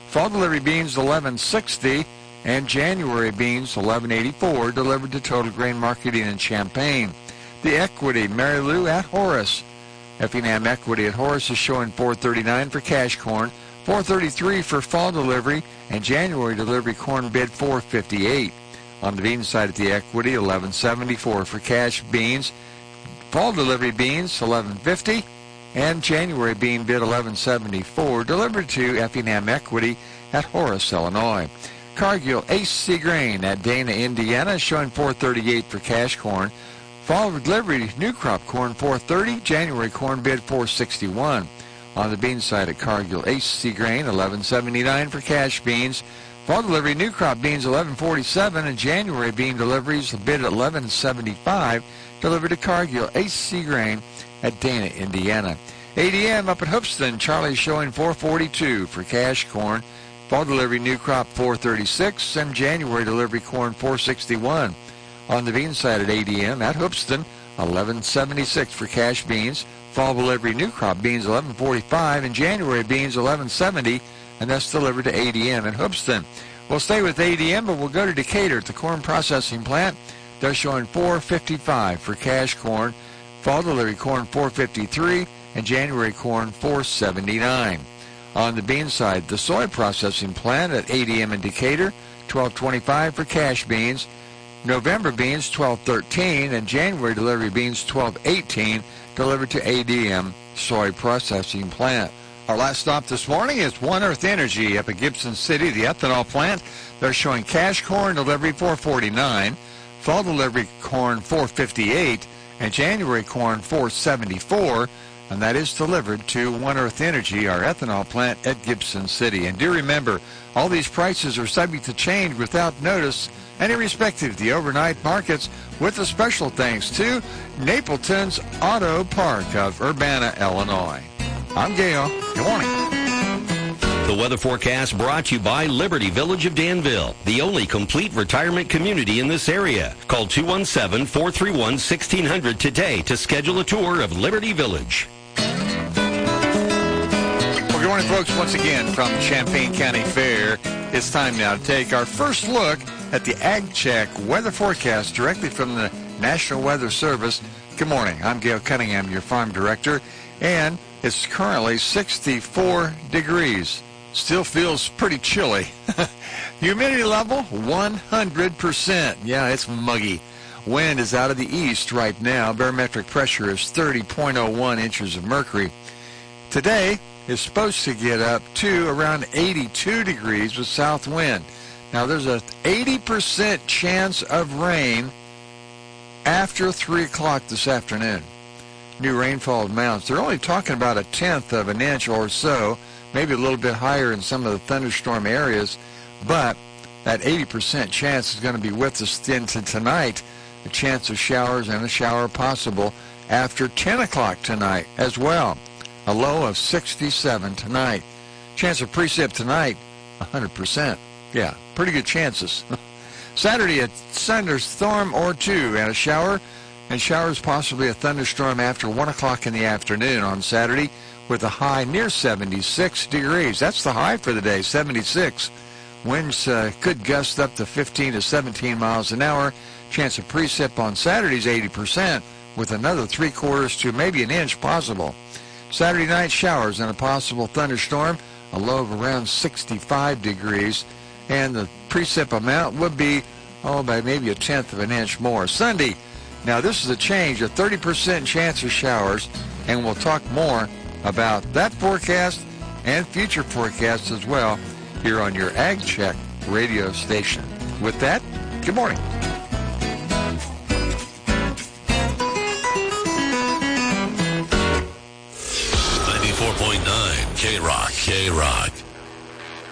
Fall delivery beans, $11.60. And January beans, $11.84, delivered to Total Grain Marketing in Champaign. The Equity, Mary Lou at Horace. Effingham Equity at Horace is showing $4.39 for cash corn, $4.33 for fall delivery, and January delivery corn bid $4.58. On the bean side at the Equity, $11.74 for cash beans. Fall delivery beans, $11.50, and January bean bid $11.74, delivered to Effingham Equity at Horace, Illinois. Cargill AC Grain at Dana, Indiana, showing $4.38 for cash corn. Fall delivery new crop corn $4.30. January corn bid $4.61. On the bean side at Cargill AC Grain, $11.79 for cash beans. Fall delivery new crop beans $11.47, and January bean deliveries bid at $11.75, delivered to Cargill AC Grain at Dana, Indiana. ADM up at Hoopeston, Charlie's showing $4.42 for cash corn. Fall delivery new crop $4.36, and January delivery corn $4.61. On the bean side at ADM at Hoopeston, $11.76 for cash beans. Fall delivery new crop beans $11.45, and January beans $11.70, and that's delivered to ADM at Hoopeston. We'll stay with ADM, but we'll go to Decatur at the corn processing plant. They're showing $4.55 for cash corn. Fall delivery corn $4.53, and January corn $4.79. On the bean side, the soy processing plant at ADM in Decatur, $12.25 for cash beans. November beans, $12.13, and January delivery beans, $12.18, delivered to ADM soy processing plant. Our last stop this morning is One Earth Energy up at Gibson City, the ethanol plant. They're showing cash corn delivery $4.49, fall delivery corn $4.58, and January corn $4.74. And that is delivered to One Earth Energy, our ethanol plant at Gibson City. And do remember, all these prices are subject to change without notice and irrespective of the overnight markets, with a special thanks to Napleton's Auto Park of Urbana, Illinois. I'm Gail. Good morning. The weather forecast brought to you by Liberty Village of Danville, the only complete retirement community in this area. Call 217-431-1600 today to schedule a tour of Liberty Village. Well, good morning, folks. Once again from Champaign County Fair, it's time now to take our first look at the Ag Check weather forecast directly from the National Weather Service. Good morning. I'm Gail Cunningham, your farm director, and it's currently 64 degrees. Still feels pretty chilly. Humidity level, 100%. Yeah, it's muggy. Wind is out of the east right now. Barometric pressure is 30.01 inches of mercury. Today is supposed to get up to around 82 degrees with south wind. Now, there's an 80% chance of rain after 3 o'clock this afternoon. New rainfall amounts, they're only talking about 1/10 of an inch or so, maybe a little bit higher in some of the thunderstorm areas, but that 80% chance is going to be with us into tonight. A chance of showers and a shower possible after 10 o'clock tonight as well. A low of 67 tonight. Chance of precip tonight, 100%. Yeah, pretty good chances. Saturday, a thunderstorm or two and a shower, and showers possibly a thunderstorm after 1 o'clock in the afternoon on Saturday with a high near 76 degrees. That's the high for the day, 76. Winds could gust up to 15 to 17 miles an hour. Chance of precip on Saturday's 80% with another 3/4 to maybe an inch possible. Saturday night showers and a possible thunderstorm, a low of around 65 degrees. And the precip amount would be, by maybe 1/10 of an inch more. Sunday, now this is a change, a 30% chance of showers, and we'll talk more about that forecast and future forecasts as well here on your Ag Check radio station. With that, good morning. 94.9 K-Rock.